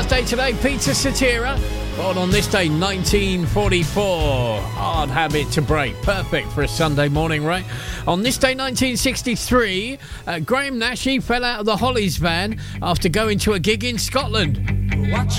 birthday today, Peter Cetera. Born on this day, 1944. Hard habit to break. Perfect for a Sunday morning, right? On this day, 1963, Graham Nash, he fell out of the Hollies van after going to a gig in Scotland.